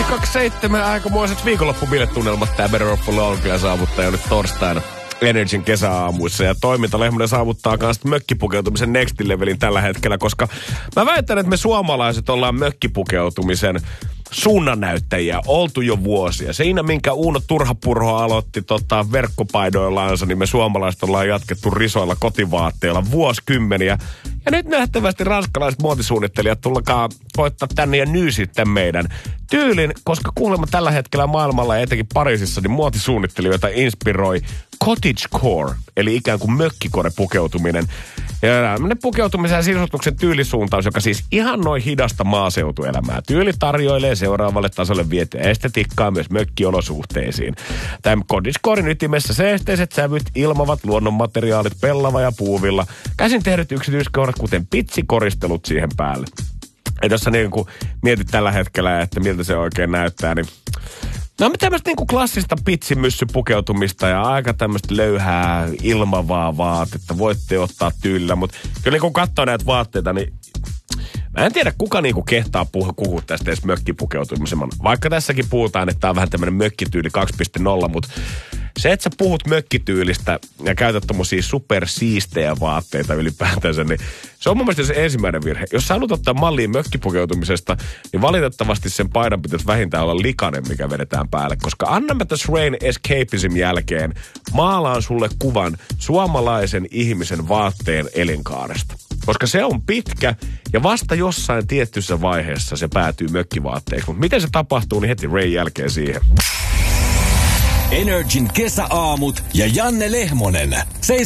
527 aikamoiset viikonloppubiletunnelmat. Tää Better Off Alone kyllä saavuttaa jo nyt torstaina Energyn kesäaamuissa. Ja Toimintalehmonen saavuttaa myös mökkipukeutumisen next levelin tällä hetkellä, koska mä väitän, että me suomalaiset ollaan mökkipukeutumisen suunnannäyttäjiä oltu jo vuosia. Siinä, minkä Uuno Turhapurho aloitti verkkopaidoillaansa, niin me suomalaiset ollaan jatkettu risoilla kotivaatteilla vuosikymmeniä. Ja nyt nähtävästi ranskalaiset muotisuunnittelijat tullakaan koittaa tänne ja nyysit tämän meidän tyylin, koska kuulemma tällä hetkellä maailmalla ja etenkin Pariisissa niin muotisuunnittelijoita inspiroi cottagecore, eli ikään kuin mökkikore-pukeutuminen. Ja pukeutumisen ja sisustuksen tyylisuuntaus, joka siis ihan noin hidasta maaseutuelämää. Tyyli tarjoilee seuraavalle tasolle vietyä estetiikkaa myös mökkiolosuhteisiin. Tämän cottagecoren ytimessä seesteiset sävyt, ilmavat luonnonmateriaalit, pellava ja puuvilla, käsin tehdyt yksityiskohdat, kuten pitsikoristelut siihen päälle. Ja jos sä niin kuin mietit tällä hetkellä, että miltä se oikein näyttää, niin no tämmöistä niinku klassista pitsimyssypukeutumista ja aika tämmöistä löyhää ilmavaa vaatetta. Voitte ottaa tyylillä, mutta kyllä kun katsoo näitä vaatteita, niin mä en tiedä kuka niinku kehtaa puhua tästä edes mökkipukeutumisen. Vaikka tässäkin puhutaan, että tää on vähän tämmöinen mökkityyli 2.0, mutta se, että sä puhut mökkityylistä ja käytät tommosia supersiistejä vaatteita ylipäätänsä, niin se on mun mielestä se ensimmäinen virhe. Jos sä haluat ottaa malliin mökkipukeutumisesta, niin valitettavasti sen paidan pitäisi vähintään olla likainen, mikä vedetään päälle. Koska Anna mä tässä Rain Escapism jälkeen maalaan sulle kuvan suomalaisen ihmisen vaatteen elinkaaresta. Koska se on pitkä ja vasta jossain tiettyssä vaiheessa se päätyy mökkivaatteeksi. Mutta miten se tapahtuu, niin heti Rain jälkeen siihen. Energin kesäaamut ja Janne Lehmonen.